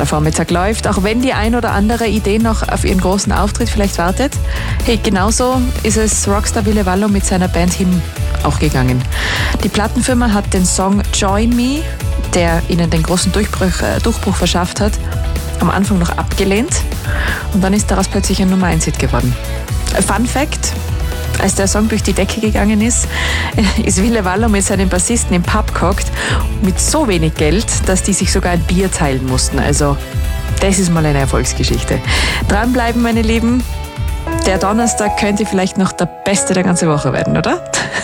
Vormittag läuft, auch wenn die ein oder andere Idee noch auf ihren großen Auftritt vielleicht wartet. Hey, genauso ist es Rockstar Ville Valo mit seiner Band Him auch gegangen. Die Plattenfirma hat den Song Join Me, der ihnen den großen Durchbruch verschafft hat, am Anfang noch abgelehnt und dann ist daraus plötzlich ein Nummer 1 Hit geworden. Fun Fact: Als der Song durch die Decke gegangen ist Ville Valo mit seinem Bassisten im Pub gehockt mit so wenig Geld, dass die sich sogar ein Bier teilen mussten. Also das ist mal eine Erfolgsgeschichte. Dranbleiben, meine Lieben. Der Donnerstag könnte vielleicht noch der beste der ganzen Woche werden, oder?